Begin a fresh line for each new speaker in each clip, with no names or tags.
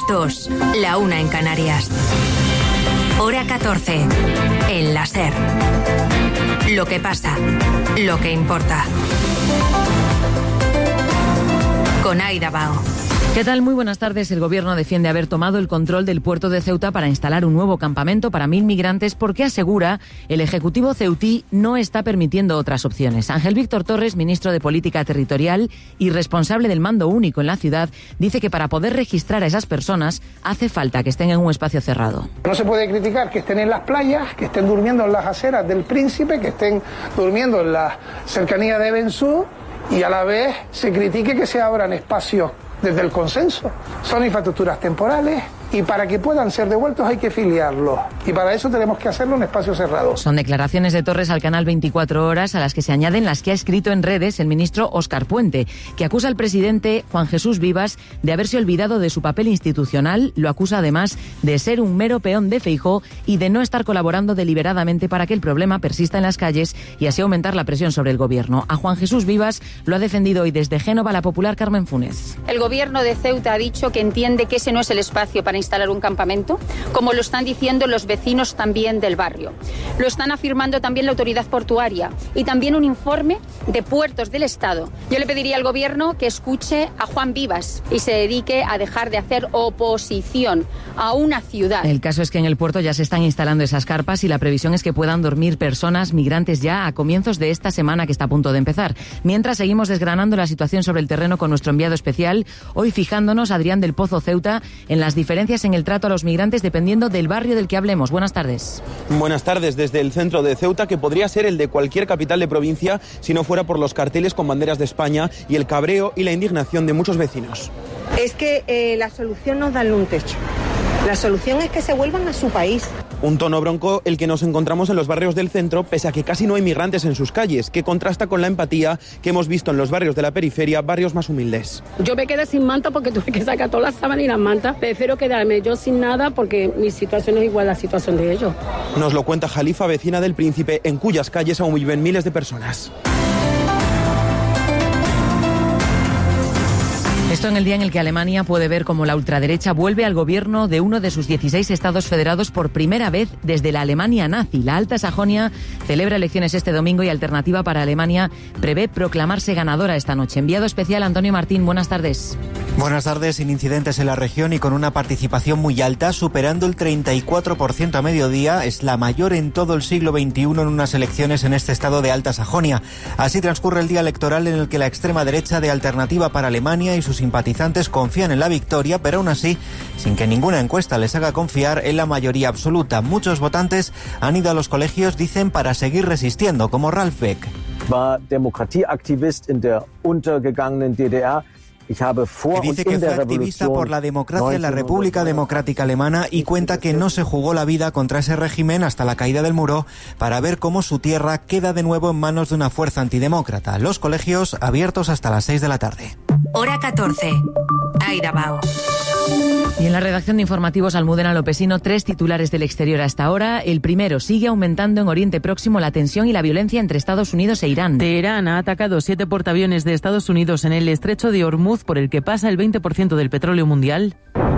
2, la 1 en Canarias. Hora 14, en la SER. Lo que pasa, lo que importa. Con Aida Bao.
¿Qué tal? Muy buenas tardes. El Gobierno defiende haber tomado el control del puerto de Ceuta para instalar un nuevo campamento para 1.000 migrantes porque asegura el Ejecutivo ceutí no está permitiendo otras opciones. Ángel Víctor Torres, ministro de Política Territorial y responsable del mando único en la ciudad, dice que para poder registrar a esas personas hace falta que estén en un espacio cerrado.
No se puede criticar que estén en las playas, que estén durmiendo en las aceras del Príncipe, que estén durmiendo en la cercanía de Bensú y a la vez se critique que se abran espacios desde el consenso. Son infraestructuras temporales y para que puedan ser devueltos hay que filiarlos. Y para eso tenemos que hacerlo en espacios cerrados.
Son declaraciones de Torres al canal 24 Horas a las que se añaden las que ha escrito en redes el ministro Óscar Puente, que acusa al presidente Juan Jesús Vivas de haberse olvidado de su papel institucional. Lo acusa además de ser un mero peón de Feijóo y de no estar colaborando deliberadamente para que el problema persista en las calles y así aumentar la presión sobre el gobierno. A Juan Jesús Vivas lo ha defendido hoy desde Génova la popular Carmen Funes.
El gobierno de Ceuta ha dicho que entiende que ese no es el espacio para instalar un campamento, como lo están diciendo los vecinos también del barrio. Lo están afirmando también la autoridad portuaria y también un informe de Puertos del Estado. Yo le pediría al gobierno que escuche a Juan Vivas y se dedique a dejar de hacer oposición a una ciudad.
El caso es que en el puerto ya se están instalando esas carpas y la previsión es que puedan dormir personas migrantes ya a comienzos de esta semana que está a punto de empezar. Mientras seguimos desgranando la situación sobre el terreno con nuestro enviado especial, hoy fijándonos, Adrián del Pozo Ceuta, en las diferencias en el trato a los migrantes dependiendo del barrio del que hablemos. Buenas tardes.
Buenas tardes. Desde el centro de Ceuta, que podría ser el de cualquier capital de provincia si no fuera por los carteles con banderas de España y el cabreo y la indignación de muchos vecinos.
Es que la solución no es darle un techo. La solución es que se vuelvan a su país.
Un tono bronco el que nos encontramos en los barrios del centro, pese a que casi no hay migrantes en sus calles, que contrasta con la empatía que hemos visto en los barrios de la periferia, barrios más humildes.
Yo me quedé sin manta porque tuve que sacar todas las sábanas y las mantas. Prefiero quedarme yo sin nada porque mi situación es igual a la situación de ellos.
Nos lo cuenta Jalifa, vecina del Príncipe, en cuyas calles aún viven miles de personas.
Esto en el día en el que Alemania puede ver cómo la ultraderecha vuelve al gobierno de uno de sus 16 estados federados por primera vez desde la Alemania nazi. La Alta Sajonia celebra elecciones este domingo y Alternativa para Alemania prevé proclamarse ganadora esta noche. Enviado especial Antonio Martín, buenas tardes.
Buenas tardes, sin incidentes en la región y con una participación muy alta, superando el 34% a mediodía, es la mayor en todo el siglo XXI en unas elecciones en este estado de Alta Sajonia. Así transcurre el día electoral en el que la extrema derecha de Alternativa para Alemania y sus simpatizantes confían en la victoria, pero aún así, sin que ninguna encuesta les haga confiar en la mayoría absoluta. Muchos votantes han ido a los colegios, dicen, para seguir resistiendo, como Ralf Beck.
War Demokratieaktivist en der untergegangenen DDR.
Que dice que fue activista por la democracia en la República Democrática Alemana y cuenta que no se jugó la vida contra ese régimen hasta la caída del muro para ver cómo su tierra queda de nuevo en manos de una fuerza antidemócrata. Los colegios abiertos hasta las 6 de la tarde.
Hora 14. Aida Bao.
Y en la redacción de informativos Almudena Lopesino, 3 titulares del exterior hasta ahora. El primero, sigue aumentando en Oriente Próximo la tensión y la violencia entre Estados Unidos e Irán.
Teherán ha atacado 7 portaaviones de Estados Unidos en el estrecho de Hormuz, por el que pasa el 20% del petróleo mundial.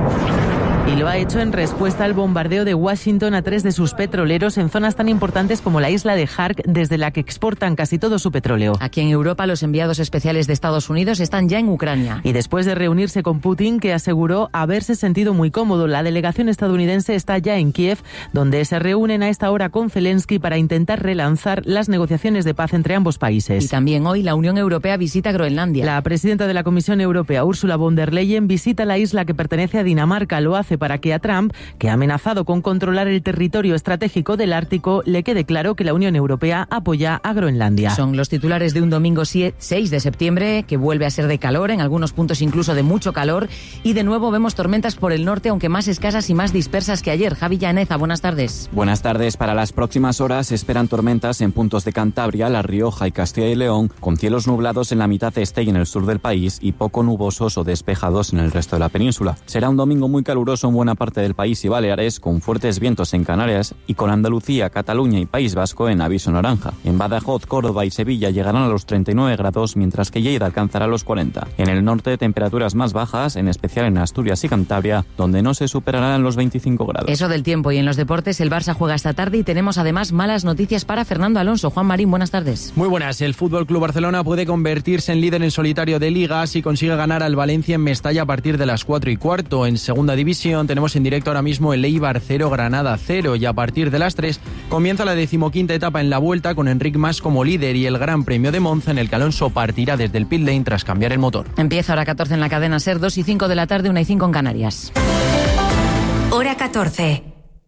Y lo ha hecho en respuesta al bombardeo de Washington a 3 de sus petroleros en zonas tan importantes como la isla de Hark, desde la que exportan casi todo su petróleo.
Aquí en Europa, los enviados especiales de Estados Unidos están ya en Ucrania.
Y después de reunirse con Putin, que aseguró haberse sentido muy cómodo, la delegación estadounidense está ya en Kiev, donde se reúnen a esta hora con Zelensky para intentar relanzar las negociaciones de paz entre ambos países.
Y también hoy la Unión Europea visita Groenlandia.
La presidenta de la Comisión Europea, Ursula von der Leyen, visita la isla que pertenece a Dinamarca. Lo hace para que a Trump, que ha amenazado con controlar el territorio estratégico del Ártico, le quede claro que la Unión Europea apoya a Groenlandia.
Son los titulares de un domingo 6 de septiembre, que vuelve a ser de calor, en algunos puntos incluso de mucho calor, y de nuevo vemos tormentas por el norte, aunque más escasas y más dispersas que ayer. Javi Llaneza, buenas tardes.
Buenas tardes. Para las próximas horas se esperan tormentas en puntos de Cantabria, La Rioja y Castilla y León, con cielos nublados en la mitad este y en el sur del país y poco nubosos o despejados en el resto de la península. Será un domingo muy caluroso son buena parte del país y Baleares, con fuertes vientos en Canarias y con Andalucía, Cataluña y País Vasco en aviso naranja. En Badajoz, Córdoba y Sevilla llegarán a los 39 grados, mientras que Lleida alcanzará los 40. En el norte, temperaturas más bajas, en especial en Asturias y Cantabria, donde no se superarán los 25 grados.
Eso del tiempo. Y en los deportes, el Barça juega esta tarde y tenemos además malas noticias para Fernando Alonso. Juan Marín, buenas tardes.
Muy buenas. El FC Barcelona puede convertirse en líder en solitario de Liga si consigue ganar al Valencia en Mestalla a partir de las 4:15. En segunda división tenemos en directo ahora mismo el Eibar 0, Granada 0, y a partir de las 3 comienza la 15ª etapa en la Vuelta con Enric Mas como líder y el Gran Premio de Monza, en el que Alonso partirá desde el pit lane tras cambiar el motor.
Empieza hora 14 en la cadena SER, 2:05 de la tarde, 1:05 en Canarias.
Hora 14.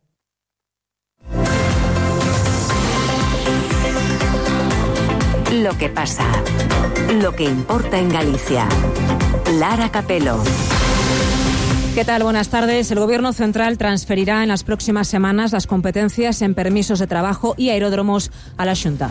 Lo que pasa, lo que importa en Galicia. Lara Capelo.
¿Qué tal? Buenas tardes. El Gobierno central transferirá en las próximas semanas las competencias en permisos de trabajo y aeródromos a la Xunta.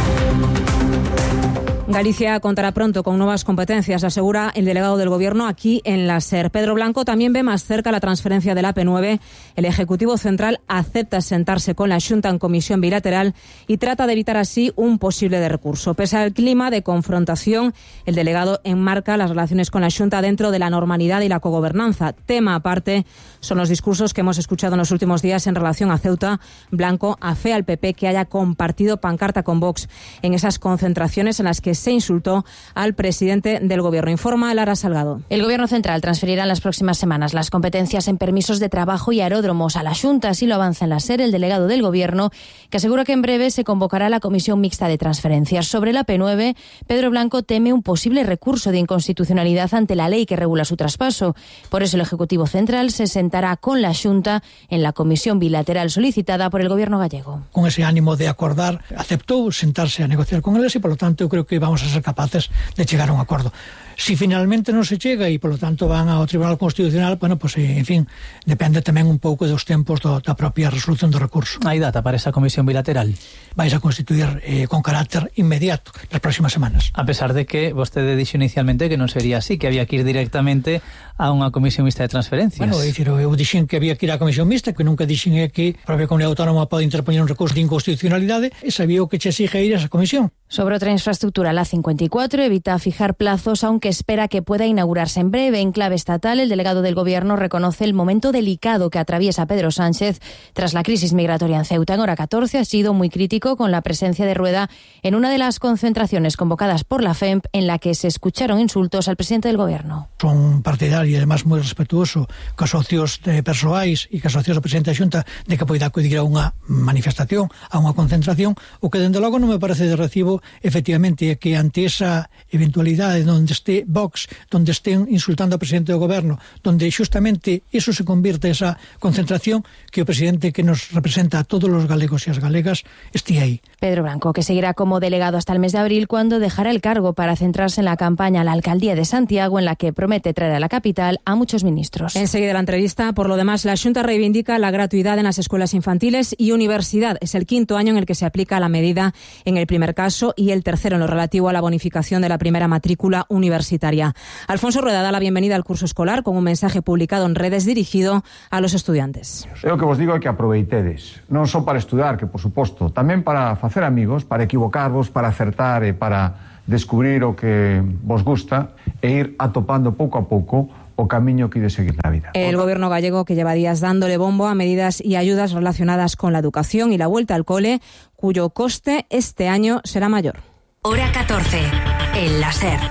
Galicia contará pronto con nuevas competencias, asegura el delegado del Gobierno aquí en la SER. Pedro Blanco también ve más cerca la transferencia del AP9. El Ejecutivo Central acepta sentarse con la Xunta en comisión bilateral y trata de evitar así un posible de recurso. Pese al clima de confrontación, el delegado enmarca las relaciones con la Xunta dentro de la normalidad y la cogobernanza. Tema aparte son los discursos que hemos escuchado en los últimos días en relación a Ceuta. Blanco afea al PP que haya compartido pancarta con Vox en esas concentraciones en las que se insultó al presidente del Gobierno. Informa Lara Salgado.
El Gobierno central transferirá en las próximas semanas las competencias en permisos de trabajo y aeródromos a la Xunta. Así lo avanza en la SER el delegado del Gobierno, que asegura que en breve se convocará la Comisión Mixta de Transferencias. Sobre la P9, Pedro Blanco teme un posible recurso de inconstitucionalidad ante la ley que regula su traspaso. Por eso el Ejecutivo Central se sentará con la Xunta en la comisión bilateral solicitada por el Gobierno gallego.
Con ese ánimo de acordar, aceptó sentarse a negociar con eles y, por lo tanto, creo que vamos a ser capaces de llegar a un acuerdo. Si finalmente non se chega e, por lo tanto, van ao Tribunal Constitucional, bueno, pues, en fin, depende tamén un pouco dos tempos da propia resolución do recurso.
Hai data para esa comisión bilateral?
Vais a constituir con carácter inmediato nas próximas semanas.
A pesar de que vostede dixo inicialmente que non sería así, que había que ir directamente a unha comisión mixta de transferencias.
Bueno, eu dixen que había que ir á comisión mixta, que nunca dixen que a propia comunidade autónoma pode interpoñer un recurso de inconstitucionalidade, e sabía o que che exige ir a esa comisión.
Sobre otra infraestructura, la 54 evita fijar plazos, aunque espera que pueda inaugurarse en breve. En clave estatal, el delegado del Gobierno reconoce el momento delicado que atraviesa Pedro Sánchez tras la crisis migratoria en Ceuta. En hora 14 ha sido muy crítico con la presencia de Rueda en una de las concentraciones convocadas por la FEMP, en la que se escucharon insultos al presidente del Gobierno.
Son partidario e además moi respetuoso cos socios persoais e cos socios do presidente da Xunta de que poida acudir a unha manifestación, a unha concentración. O que, dende logo, non me parece de recibo, efectivamente, é que ante esa eventualidade onde este Vox, donde estén insultando ao presidente do Goberno, donde xustamente eso se convirte esa concentración, que o presidente que nos representa a todos os galegos e as galegas esté aí.
Pedro Blanco, que seguirá como delegado hasta el mes de abril, cuando dejará el cargo para centrarse en la campaña a la alcaldía de Santiago, en la que promete traer a la capital a muchos ministros.
Enseguida la entrevista. Por lo demás, la Xunta reivindica la gratuidad en las escuelas infantiles y universidad. Es el 5º año en el que se aplica la medida en el primer caso y el tercero en lo relativo a la bonificación de la primera matrícula universitaria. Alfonso Rueda da la bienvenida al curso escolar con un mensaje publicado en redes dirigido a los estudiantes.
Eu que vos digo é que aproveitedes, non só para estudar, que por suposto, tamén para facer amigos, para equivocarvos, para acertar e para descubrir o que vos gusta e ir atopando pouco a pouco o camiño que de seguir na vida.
El Gobierno gallego, que lleva días dándole bombo a medidas y ayudas relacionadas con la educación y la vuelta al cole, cuyo coste este año será mayor.
Hora 14, en la SER.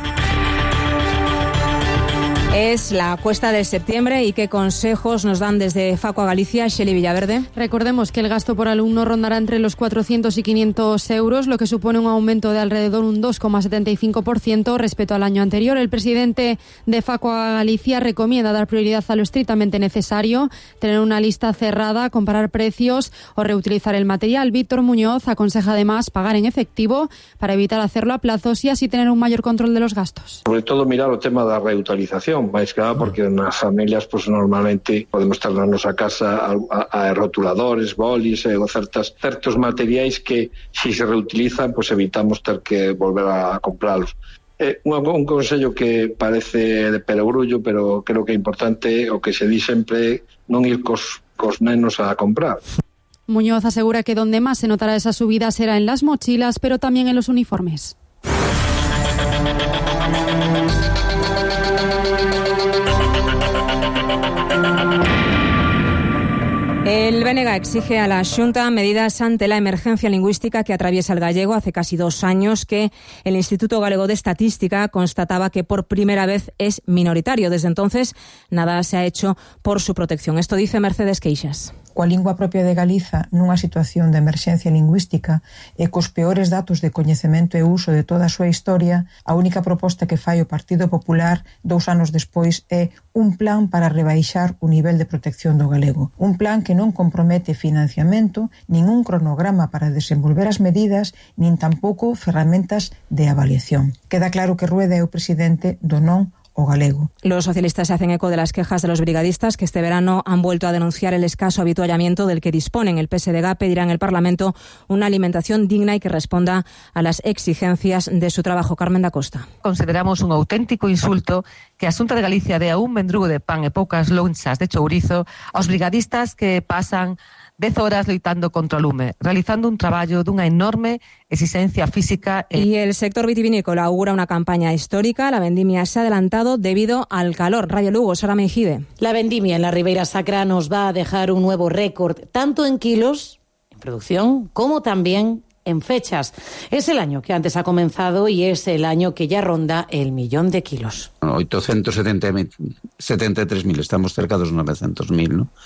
Es la cuesta de septiembre y qué consejos nos dan desde Facua Galicia, Xeli Villaverde.
Recordemos que el gasto por alumno rondará entre los 400 y 500 euros, lo que supone un aumento de alrededor un 2,75% respecto al año anterior. El presidente de Facua Galicia recomienda dar prioridad a lo estrictamente necesario, tener una lista cerrada, comparar precios o reutilizar el material. Víctor Muñoz aconseja además pagar en efectivo para evitar hacerlo a plazos y así tener un mayor control de los gastos.
Sobre todo mirar o tema da reutilización, máis que nada porque nas familias pues, normalmente podemos tornarnos a casa a rotuladores, bolis e certos materiais que si se reutilizan pues evitamos ter que volver a comprarlos. Un consello que parece de perogrullo, pero creo que é importante, o que se di sempre, non ir cos nenos a comprar.
Muñoz asegura que donde más se notará esa subida será en las mochilas, pero también en los uniformes.
El BNG exige a la Xunta medidas ante la emergencia lingüística que atraviesa el gallego. Hace casi 2 años que el Instituto Galego de Estadística constataba que por primera vez es minoritario. Desde entonces, nada se ha hecho por su protección. Esto dice Mercedes Queixas.
Coa lingua propia de Galiza nunha situación de emerxencia lingüística e cos peores datos de coñecemento e uso de toda a súa historia, a única proposta que fai o Partido Popular 2 anos despois é un plan para rebaixar o nivel de protección do galego. Un plan que non compromete financiamento, nin un cronograma para desenvolver as medidas, nin tampouco ferramentas de avaliación. Queda claro que Rueda é o presidente do non o galego.
Los socialistas se hacen eco de las quejas de los brigadistas que este verano han vuelto a denunciar el escaso avituallamiento del que disponen. El PSDG pedirá en el Parlamento una alimentación digna y que responda a las exigencias de su trabajo. Carmen da Costa.
Consideramos un auténtico insulto que a Xunta de Galicia dea un mendrugo de pan e poucas lonchas de chourizo aos brigadistas que pasan 10 horas loitando contra o lume, realizando un traballo dunha enorme exigencia física.
Y el sector vitivinícola augura una campaña histórica. La vendimia se ha adelantado debido al calor. Radio Lugo, Sara Mejide.
La vendimia en la Ribeira Sacra nos va a dejar un nuevo récord, tanto en kilos, en producción, como también en fechas. Es el año que antes ha comenzado y es el año que ya ronda el 1.000.000 de kilos.
873.000, estamos cerca dos 900.000, ¿no?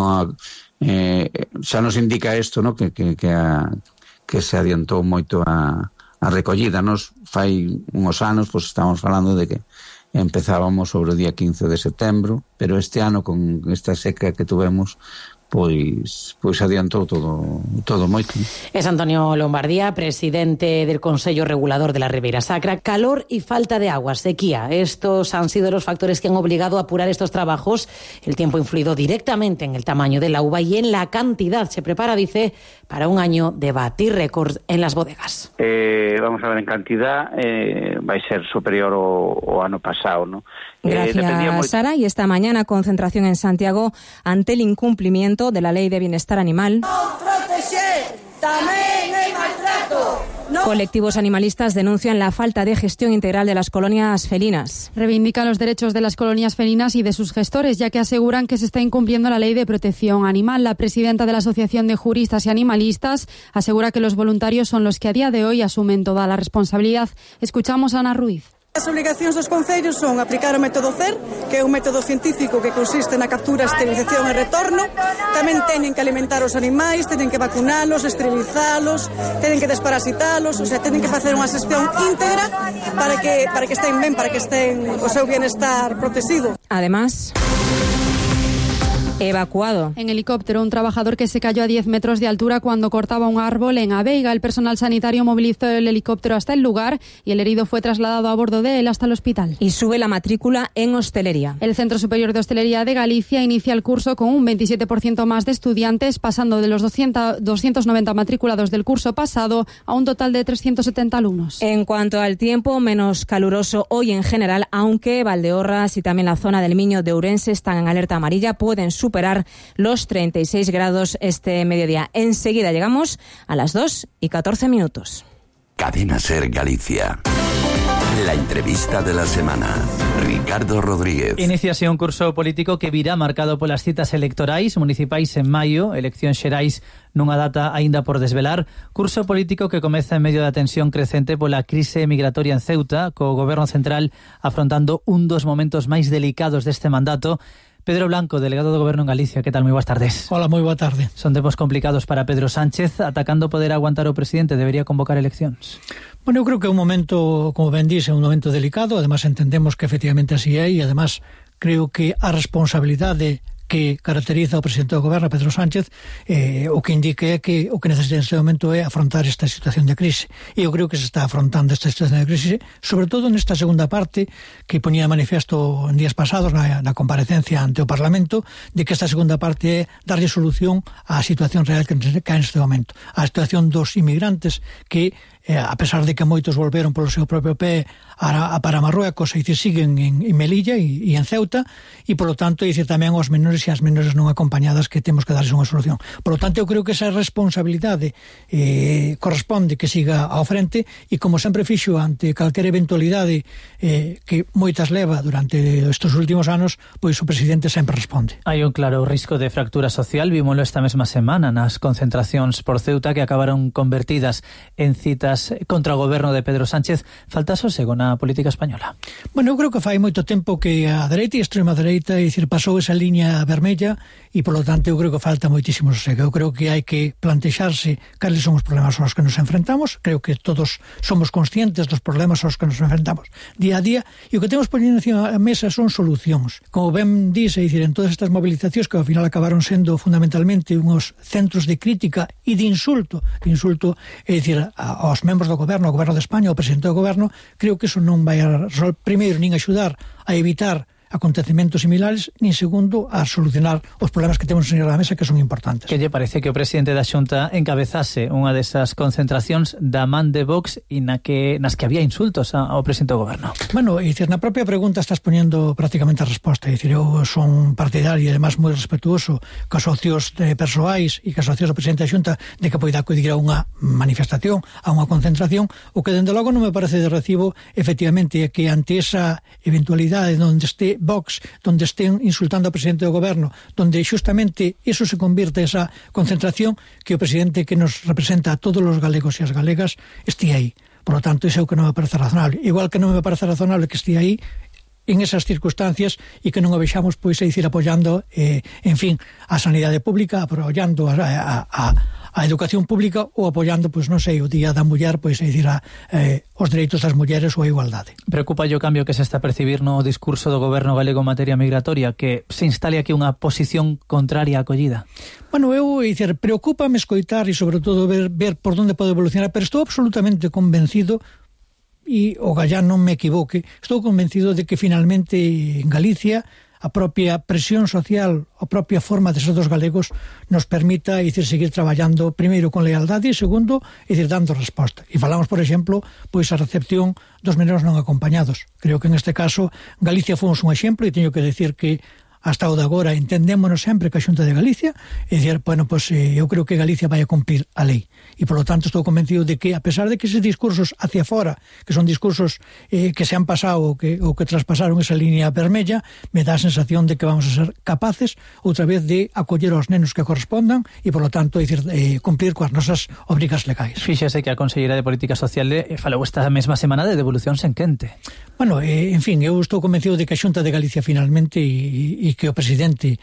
Xa nos indica isto, ¿no? que se adiantou moito a recollida. Nos fai uns anos pois estamos falando de que empezábamos sobre o día 15 de setembro, pero este ano con esta seca que tuvemos pois adiantou todo moito.
Es Antonio Lombardía, presidente del Consello Regulador de la Ribeira Sacra. Calor y falta de agua, sequía. Estos han sido los factores que han obligado a apurar estos trabajos. El tiempo ha influido directamente en el tamaño de la uva y en la cantidad. Se prepara, dice, para un año de batir récords en las bodegas.
Vamos a ver, en cantidad vai ser superior ao ano pasado, ¿no?
Gracias, Sara. Y esta mañana concentración en Santiago ante el incumplimiento de la Ley de Bienestar Animal. Colectivos animalistas denuncian la falta de gestión integral de las colonias felinas.
Reivindican los derechos de las colonias felinas y de sus gestores, ya que aseguran que se está incumpliendo la Ley de Protección Animal. La presidenta de la Asociación de Juristas y Animalistas asegura que los voluntarios son los que a día de hoy asumen toda la responsabilidad. Escuchamos a Ana Ruiz.
As obrigacións dos concellos son aplicar o método CER, que é un método científico que consiste na captura, esterilización e retorno. Tamén teñen que alimentar os animais, teñen que vacunalos, esterilizalos, teñen que desparasitalos, o sea, teñen que facer unha xestión íntegra para que estén ben, para que estén o seu bienestar protegido.
Además, evacuado.
En helicóptero, un trabajador que se cayó a 10 metros de altura cuando cortaba un árbol en Aveiga. El personal sanitario movilizó el helicóptero hasta el lugar y el herido fue trasladado a bordo de él hasta el hospital.
Y sube la matrícula en hostelería.
El Centro Superior de Hostelería de Galicia inicia el curso con un 27% más de estudiantes, pasando de los 290 matriculados del curso pasado a un total de 370 alumnos.
En cuanto al tiempo, menos caluroso hoy en general, aunque Valdeorras y también la zona del Miño de Ourense están en alerta amarilla, pueden superar los 36 grados este mediodía. Enseguida llegamos a las 2:14.
Cadena Ser Galicia. La entrevista de la semana. Ricardo Rodríguez.
Iníciase un curso político que virá marcado polas citas electorais municipais en maio, eleccións xerais nunha data aínda por desvelar, curso político que comeza en medio da tensión crecente pola crise migratoria en Ceuta, co goberno central afrontando un dos momentos máis delicados deste mandato. Pedro Blanco, delegado do Goberno en Galicia, que tal? Moi boas tardes.
Hola, moi boa tarde.
Son tempos complicados para Pedro Sánchez, atacando poder aguantar o presidente, debería convocar eleccións.
Bueno, eu creo que é un momento, como ben dice, un momento delicado, además entendemos que efectivamente así é, e además creo que a responsabilidade que caracteriza o presidente do goberno, Pedro Sánchez, o que indica é que o que necesita neste momento é afrontar esta situación de crise. E eu creo que se está afrontando esta situación de crise, sobre todo nesta segunda parte que ponía de manifesto en días pasados na comparecencia ante o Parlamento, de que esta segunda parte é darlle solución á situación real que hai neste momento, á situación dos inmigrantes que a pesar de que moitos volveron polo seu propio pé para Marruecos, é dicir, siguen en Melilla e en Ceuta, e polo tanto, é dicir, tamén aos menores e as menores non acompañadas que temos que darles unha solución. Polo tanto, eu creo que esa responsabilidade corresponde que siga ao frente, e como sempre fixo ante calquera eventualidade que moitas leva durante estes últimos anos, pois o presidente sempre responde.
Hai un claro risco de fractura social, vímolo esta mesma semana nas concentracións por Ceuta que acabaron convertidas en citas contra o goberno de Pedro Sánchez. Falta sosego na política española?
Bueno, eu creo que fai moito tempo que a dereita e a extrema dereita, é dicir, pasou esa liña vermella, e polo tanto eu creo que falta moitísimo sosego. Eu creo que hai que plantexarse cales son os problemas aos que nos enfrentamos. Creo que todos somos conscientes dos problemas aos que nos enfrentamos día a día, e o que temos poñendo encima da mesa son solucións. Como ben dice, é dicir, en todas estas movilizacións que ao final acabaron sendo fundamentalmente unhos centros de crítica e de insulto, é dicir, aos membros do goberno, ao goberno de España, ao presidente do goberno, creo que eso non vai a primeiro nin axudar a evitar acontecementos similares, nin segundo a solucionar os problemas que temos en a mesa, que son importantes.
Que lle parece que o presidente da Xunta encabezase unha desas concentracións da man de Vox e nas que había insultos ao presidente do goberno?
Bueno, é dicir, na propia pregunta estás poñendo prácticamente a resposta. É dicir, eu son partidario e además moi respetuoso cos socios persoais e cos socios do presidente da Xunta de que poida acudir a unha manifestación, a unha concentración. O que dende logo non me parece de recibo, efectivamente, é que ante esa eventualidade onde este Vox, donde estén insultando ao presidente do goberno, donde xustamente eso se convirte esa concentración, que o presidente que nos representa a todos os galegos e as galegas esté aí. Por lo tanto, iso é o que non me parece razonable. Igual que non me parece razonable que esté aí en esas circunstancias e que non o vexamos, pois, é dicir, apoiando, en fin, a sanidade pública, apoiando a educación pública, ou apoiando, pois non sei, o Día da Muller, pois é dicir, os dereitos das mulleres ou a igualdade.
Preocupa o cambio que se está a percibir no discurso do goberno galego en materia migratoria, que se instale aquí unha posición contraria á acollida?
Bueno, eu, dicir, preocúpame escoitar e sobre todo ver por onde pode evolucionar, pero estou absolutamente convencido, e ogallá non me equivoque, estou convencido de que finalmente en Galicia a propia presión social, a propia forma de ser dos galegos nos permita, dicir, seguir traballando primeiro con lealdade e segundo, dicir, dando resposta. E falamos, por exemplo, pois a recepción dos menores non acompañados. Creo que en este caso Galicia fomos un exemplo, e teño que decir que hasta o de agora entendémonos sempre que a Xunta de Galicia, e dicir, bueno, pois eu creo que Galicia vai a cumprir a lei. E, por lo tanto, estou convencido de que, a pesar de que esos discursos hacia fora, que son discursos que se han pasado ou que traspasaron esa línea vermella, me dá a sensación de que vamos a ser capaces, outra vez, de acoller aos nenos que correspondan e, por lo tanto, dicir, cumplir coas nosas obrigas legais.
Fíxese que a Conselleira de Política Social falou esta mesma semana de devolucións en quente.
Bueno, en fin, eu estou convencido de que a Xunta de Galicia finalmente e que o presidente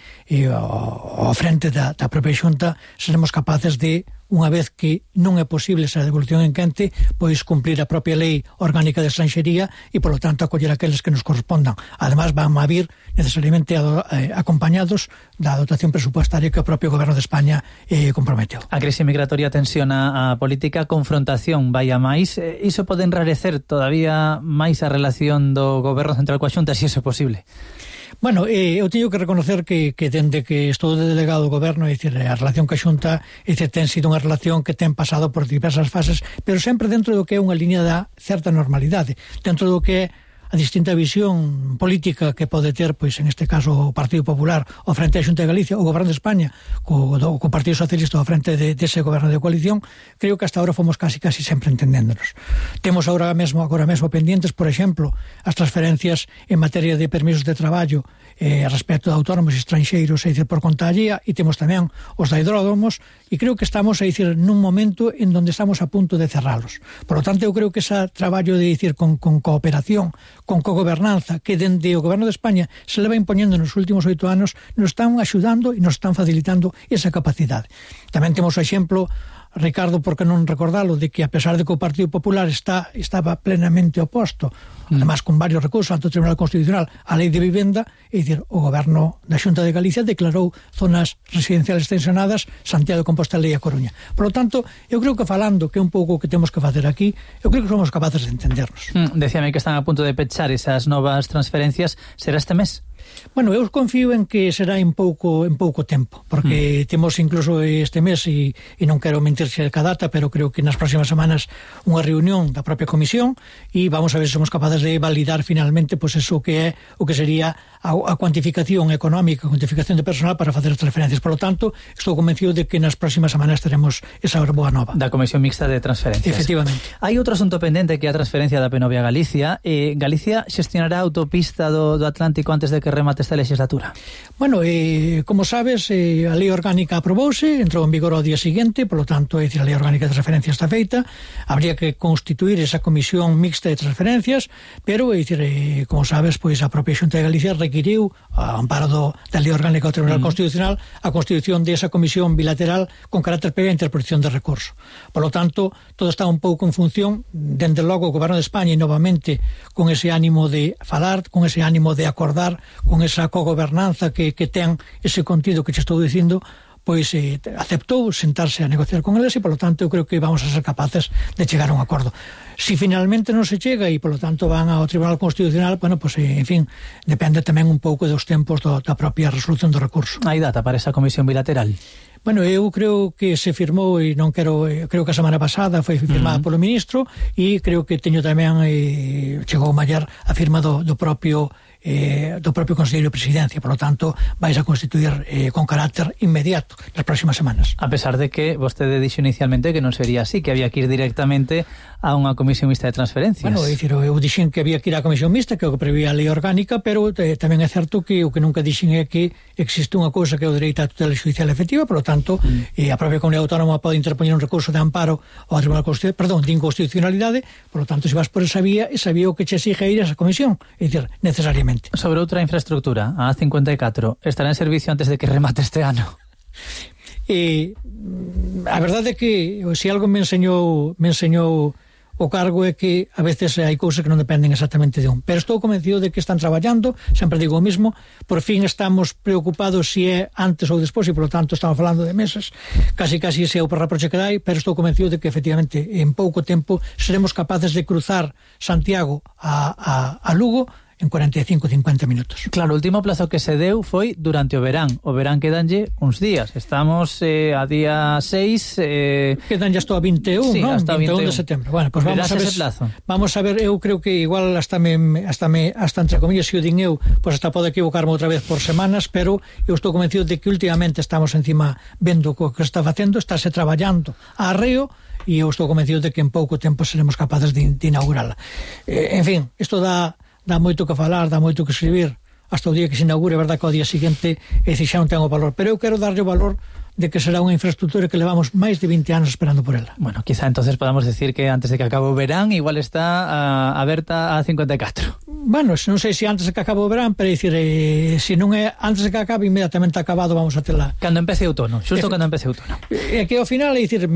ao frente da propia Xunta seremos capaces de, unha vez que non é posible esa devolución en quente, pois cumplir a propia lei orgánica de estranxería e, polo tanto, acoller aqueles que nos correspondan. Además, van a vir necesariamente acompañados da dotación presupuestaria que o propio goberno de España comprometeu.
A crise migratoria tensiona a política, a confrontación vai a máis. Iso pode enrarecer todavía máis a relación do goberno central coa Xunta, se iso é posible?
Bueno, eu teño que reconocer que dende que estou de delegado do goberno, é dicir, a relación ca Xunta ten sido unha relación que ten pasado por diversas fases, pero sempre dentro do que é unha liña da certa normalidade, dentro do que é a distinta visión política que pode ter, pois en este caso o Partido Popular ao frente da Xunta de Galicia, o Goberno de España co Partido Socialista ao frente dese goberno de coalición. Creo que hasta ahora fomos casi sempre entendéndonos. Temos agora mesmo pendientes, por exemplo, as transferencias en materia de permisos de traballo respecto de autónomos estranxeiros, é dicir, por conta allea, e temos tamén os da hidródomos, e creo que estamos, é dicir, nun momento en donde estamos a punto de cerralos. Por lo tanto, eu creo que ese traballo de, dicir, con cooperación, con cogobernanza, que dende o goberno de España se leva impoñendo nos últimos 8 anos, nos están axudando e nos están facilitando esa capacidade. Tamén temos o exemplo, Ricardo, por que non recordalo, de que a pesar de que o Partido Popular estaba plenamente oposto, además con varios recursos ante o Tribunal Constitucional, a Lei de Vivenda, é dicir, o goberno da Xunta de Galicia declarou zonas residenciales tensionadas Santiago de Compostela e a Coruña. Por lo tanto, eu creo que falando, que é un pouco o que temos que facer aquí, eu creo que somos capaces de entendernos.
Decíame que están a punto de pechar esas novas transferencias. Será este mes?
Bueno, eu confío en que será en pouco tempo, porque temos incluso este mes, e non quero mentirse ca data, pero creo que nas próximas semanas unha reunión da propia comisión, e vamos a ver se somos capaces de validar finalmente pois eso que é o que sería a cuantificación económica, a cuantificación de personal para facer as transferencias. Por lo tanto, estou convencido de que nas próximas semanas teremos esa boa nova.
Da Comisión Mixta de Transferencias.
Efectivamente.
Hai outro asunto pendente que é a transferencia da Penove a Galicia. Galicia xestionará a autopista do Atlántico antes de que remate esta legislatura.
Bueno, como sabes, a lei orgánica aprobouse, entrou en vigor ao día seguinte, por lo tanto, a lei orgánica de transferencia está feita, habría que constituir esa Comisión Mixta de Transferencias, pero, como sabes, pois a propia Xunta de Galicia requiriu, a amparo da lei orgánica do Tribunal Constitucional, a constitución de esa comisión bilateral con carácter previo a interposición de recurso. Por lo tanto, todo está un pouco en función, dende logo o Goberno de España, e novamente con ese ánimo de falar, con ese ánimo de acordar, con esa cogobernanza que ten ese contido que te estou dicindo, pois aceptou sentarse a negociar con eles, e polo tanto eu creo que vamos a ser capaces de chegar a un acordo. Si finalmente non se chega e polo tanto van ao Tribunal Constitucional, bueno, pois en fin, depende tamén un pouco dos tempos da propia resolución do recurso.
Hai data para esa comisión bilateral?
Bueno, eu creo que se firmou, e non creo que a semana pasada foi firmada polo ministro, e creo que teño tamén chegou maior a firma do propio Conselleiro de Presidencia, por lo tanto vais a constituir con carácter inmediato nas próximas semanas.
A pesar de que vostede dixo inicialmente que non sería así, que había que ir directamente a unha comisión mixta de transferencias.
Bueno, eu dixen que había que ir á comisión mixta, que é o que prevía a lei orgánica, pero tamén é certo que o que nunca dixen é que existe unha cousa que é o dereito á tutela judicial efectiva, por lo tanto, a propia Comunidade Autónoma pode interpoñer un recurso de amparo ao Tribunal Constitucional, de inconstitucionalidade, por lo tanto, se vas por esa vía o que che exige ir a esa comisión, é dicir, necesariamente.
Sobre outra infraestructura, a A54, estará en servicio antes de que remate este ano?
A verdade é que se algo me enseñou o cargo é que a veces hai cousas que non dependen exactamente de un, pero estou convencido de que están traballando, sempre digo o mismo, por fin estamos preocupados se é antes ou despois, e por lo tanto estamos falando de meses, casi se é o reproche que dai, pero estou convencido de que efectivamente en pouco tempo seremos capaces de cruzar Santiago a Lugo en 45-50 minutos.
Claro, o último plazo que se deu foi durante o verán quedanlle uns días, estamos a día 6...
Quedanlle hasta o 21,
sí,
non?
Hasta
21 de setembro. Bueno, pues vamos a ver, eu creo que igual hasta entre comillas, se o din eu, pues hasta pode equivocarme outra vez por semanas, pero eu estou convencido de que últimamente estamos encima vendo o que está facendo, estáse traballando a arreo, e eu estou convencido de que en pouco tempo seremos capaces de inaugurala. En fin, isto dá moito que falar, dá moito que escribir hasta o día que se inaugure, é verdad que ao día seguinte xa non ten o valor, pero eu quero darlle o valor de que será unha infraestructura que levamos máis de 20 anos esperando por ela.
Bueno, quizá entonces podamos decir que antes de que acabe o verán igual está aberta a 54.
Bueno, non sei se antes de que acabe o verán, pero dicir, se non é antes de que acabe, inmediatamente acabado vamos a tela.
Cando empece o outono, xusto cando empece o outono.
É que ao final, é dicir,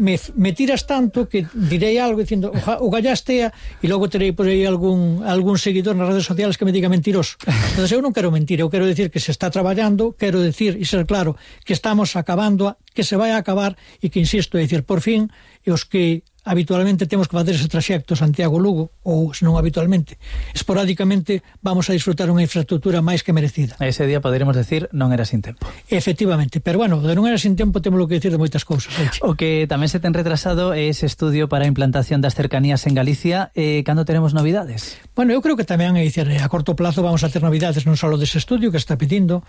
me tiras tanto que direi algo dicindo, o gallastea, e logo terei por aí algún seguidor nas redes sociales que me diga mentiroso. Entón, eu non quero mentir, eu quero decir que se está traballando, quero decir, e ser claro, que estamos acabando, que se vai a acabar, e que, insisto, é dicir, por fin, e os que habitualmente temos que facer ese traxecto Santiago-Lugo, ou se non habitualmente, esporádicamente vamos a disfrutar unha infraestructura máis que merecida.
Ese día poderemos decir non era sin tempo.
Efectivamente, pero bueno, de non era sin tempo temos que decir de moitas cousas.
O que tamén se ten retrasado é ese estudio para a implantación das cercanías en Galicia. Cando teremos novidades?
Bueno, eu creo que tamén a corto plazo vamos a ter novidades non só dese estudio que está pedindo,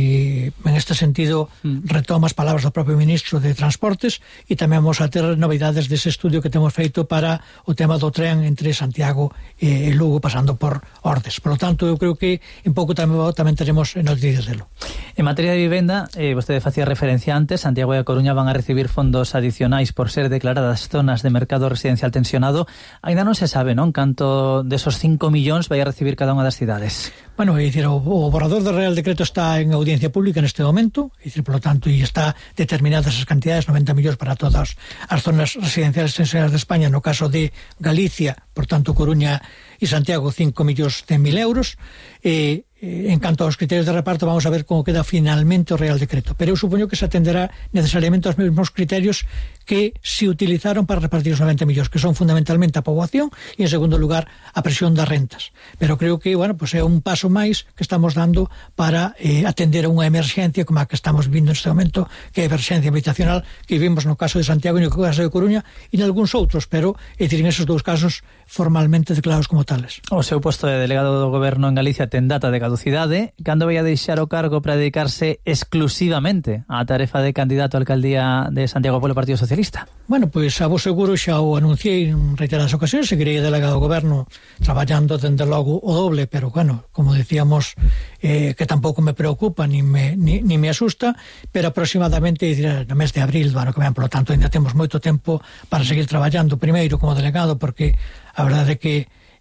e en este sentido retomo as palabras do propio ministro de Transportes, e tamén vamos a ter novidades dese estudio que temos feito para o tema do tren entre Santiago e Lugo pasando por Ordes. Por lo tanto, eu creo que en pouco tamén teremos noticias delo.
En materia de vivenda, vostede facía referencia antes, Santiago e a Coruña van a recibir fondos adicionais por ser declaradas zonas de mercado residencial tensionado. Ainda non se sabe, non? Canto desos 5 millóns vai a recibir cada unha das cidades.
Bueno, é dicir, o borrador do Real Decreto está en audiencia pública neste momento, é dicir, por lo tanto, e está determinadas as cantidades, 90 millóns para todas as zonas residenciales tensionadas de España, no caso de Galicia, por tanto, Coruña e Santiago, 5 millóns 100.000 euros, en canto aos criterios de reparto, vamos a ver como queda finalmente o Real Decreto, pero eu supoño que se atenderá necesariamente aos mesmos criterios que se utilizaron para repartir os 90 millóns, que son fundamentalmente a poboación e, en segundo lugar, a presión das rentas. Pero creo que, bueno, pues é un paso máis que estamos dando para atender a unha emerxencia como a que estamos vivindo neste momento, que é a emerxencia habitacional que vimos no caso de Santiago e no caso de Coruña e en algúns outros, pero, é dicir, en esos dous casos formalmente declarados como tales.
O seu posto de delegado do Goberno en Galicia ten data de caducidade. Cando vai a deixar o cargo para dedicarse exclusivamente á tarefa de candidato á alcaldía de Santiago polo Partido Socialista?
Bueno, pois a vos seguro xa o anunciei en reiteradas ocasións, seguirei delegado do Goberno traballando dende logo o doble, pero bueno, como decíamos, que tampouco me preocupa ni me asusta, pero aproximadamente no mes de abril do ano que ven, por lo tanto ainda temos moito tempo para seguir traballando, primeiro como delegado, porque a verdade é que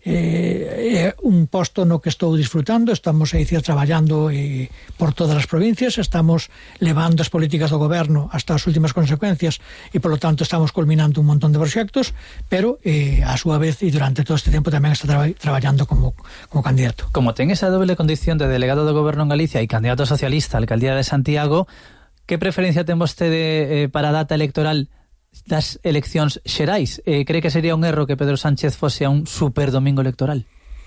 é un posto no que estou disfrutando, estamos a dicir traballando por todas as provincias, estamos levando as políticas do goberno hasta as últimas consecuencias e polo tanto estamos culminando un montón de proxectos, pero a súa vez e durante todo este tempo tamén está traballando como candidato.
Como ten esa doble condición de delegado do goberno en Galicia e candidato socialista á alcaldía de Santiago, que preferencia ten vostede para a data electoral das eleccións xerais? Cree que sería un erro que Pedro Sánchez fose a un super domingo electoral?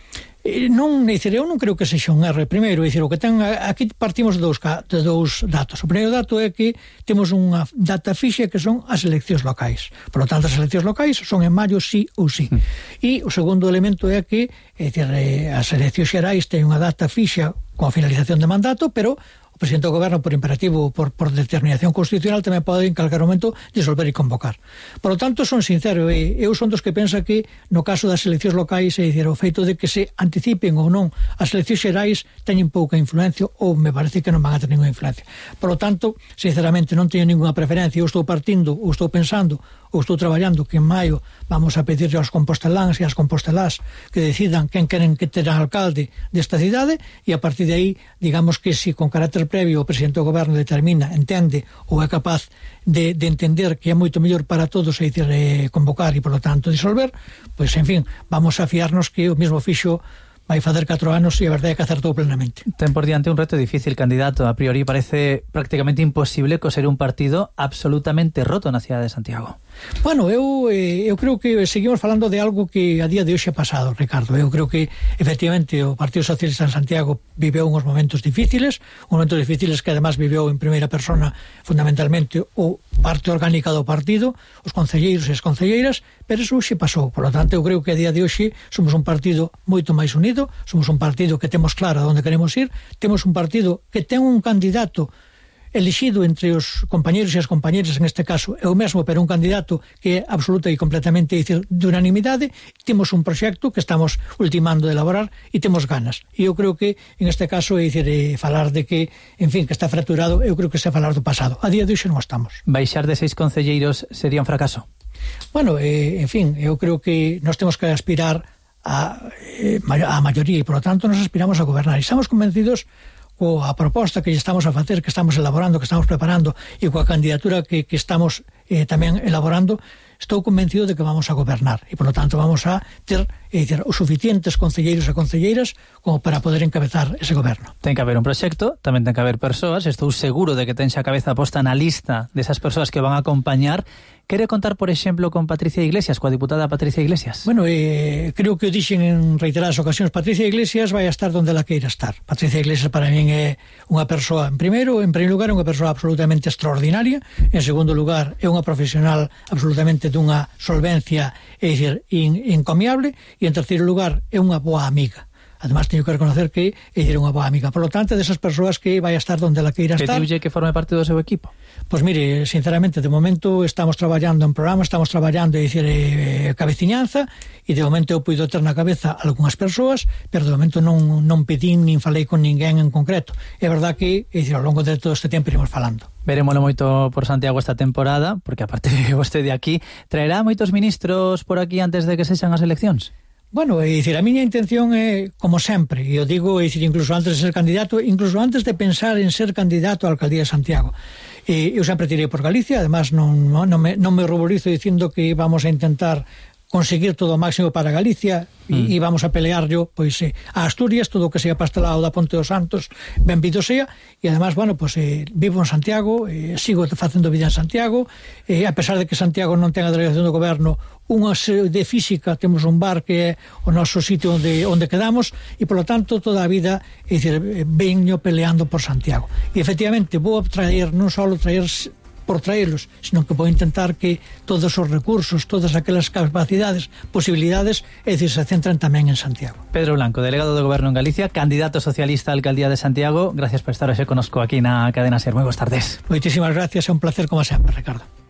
Non, eu non creo que sexa un erro. Primeiro, o que ten, aquí partimos de dous datos. O primeiro dato é que temos unha data fixa que son as eleccións locais. Por lo tanto, as eleccións locais son en maio sí ou sí. E o segundo elemento é que as eleccións xerais teñen unha data fixa con finalización de mandato, pero o presidente do goberno, por imperativo, por determinación constitucional, tamén pode en calquer momento disolver e convocar. Por lo tanto, son sincero, eu son dos que pensa que no caso das eleccións locais, é dicir, o feito de que se anticipen ou non as eleccións xerais teñen pouca influencia, ou me parece que non van a ter ninguna influencia. Por lo tanto, sinceramente, non teño ninguna preferencia. Eu estou partindo, ou estou pensando, ou estou traballando que en maio vamos a pedirle aos composteláns e ás compostelás que decidan quen queren que terá alcalde desta cidade, e a partir de aí, digamos que se con carácter previo o presidente do goberno determina, entende ou é capaz de entender que é moito mellor para todos, é dicir, convocar e, polo tanto, disolver, pois, en fin, vamos a fiarnos que o mesmo fixo vai facer 4 anos e a verdade é que acertou plenamente.
Ten por diante un reto difícil, candidato. A priori parece prácticamente imposible coser un partido absolutamente roto na cidade de Santiago.
Bueno, eu creo que seguimos falando de algo que a día de hoxe é pasado, Ricardo. Eu creo que, efectivamente, o Partido Socialista en Santiago viveu uns momentos difíciles que además viveu en primeira persona fundamentalmente o parte orgánica do partido, os concelleiros e as concelleiras, pero eso hoxe pasou. Por lo tanto, eu creo que a día de hoxe somos un partido moito máis unido, somos un partido que temos claro a onde queremos ir, temos un partido que ten un candidato elixido entre os compañeros e as compañeras, en este caso é o mesmo, pero un candidato que é absoluta e completamente, dicir, de unanimidade. Temos un proxecto que estamos ultimando de elaborar e temos ganas. E eu creo que, en este caso, é dicir, falar de que, en fin, que está fracturado, eu creo que está a falar do pasado. A día de hoxe non estamos.
Baixar de 6 concelleiros sería un fracaso?
Bueno, en fin, eu creo que nós temos que aspirar a maioría e, por lo tanto, nos aspiramos a gobernar. E estamos convencidos coa proposta que estamos a facer, que estamos elaborando, que estamos preparando e coa candidatura que estamos tamén elaborando, estou convencido de que vamos a gobernar e, por lo tanto, vamos a ter os suficientes concelleiros e concelleiras como para poder encabezar ese goberno.
Ten que haber un proxecto, tamén ten que haber persoas. Estou seguro de que ten xa a cabeza posta na lista desas persoas que van a acompañar. Quere contar, por exemplo, con Patricia Iglesias, coa diputada Patricia Iglesias?
Bueno, creo que o dixen en reiteradas ocasións, Patricia Iglesias vai a estar donde ela queira estar. Patricia Iglesias para min é unha persoa, en primeiro lugar, é unha persoa absolutamente extraordinaria, en segundo lugar, é unha profesional absolutamente dunha solvencia, é dicir, encomiable, e en terceiro lugar, é unha boa amiga. Además, teño que reconocer que é unha boa amiga. Por lo tanto, desas persoas que vai a estar donde ela queira estar.
Pediulle que forme parte do seu equipo?
Pois mire, sinceramente, de momento estamos traballando en programa, estamos traballando, cabeciñanza, e de momento eu puido ter na cabeza algunhas persoas, pero de momento non pedín nin falei con ninguén en concreto. É verdad que, ao longo de todo este tempo iremos falando.
Verémoslo moito por Santiago esta temporada, porque aparte de vostede aquí, traerá moitos ministros por aquí antes de que sexan as eleccións?
Bueno, é dicir, a miña intención é, como sempre, e eu digo, é dicir, incluso antes de ser candidato, incluso antes de pensar en ser candidato á alcaldía de Santiago. Eu sempre tirei por Galicia, además non me ruborizo dicindo que vamos a intentar conseguir todo o máximo para Galicia e vamos a pelear yo pois a Asturias, todo o que sea pastelado da Ponte dos Santos, benvido sea. E además, bueno, pois vivo en Santiago, sigo facendo vida en Santiago, a pesar de que Santiago non ten a delegación do goberno, unha de física, temos un bar que é o noso sitio onde quedamos, e polo tanto toda a vida, é dicir, veño peleando por Santiago. E efectivamente vou traer, non só traer por traerlos, sino que vou intentar que todos os recursos, todas aquelas capacidades, posibilidades, é dicir, se centran tamén en Santiago.
Pedro Blanco, delegado do Goberno en Galicia, candidato socialista á Alcaldía de Santiago, gracias por estar hoxe conosco aquí na Cadena SER. Moi boas tardes.
Moitísimas gracias, é un placer como sempre, Ricardo.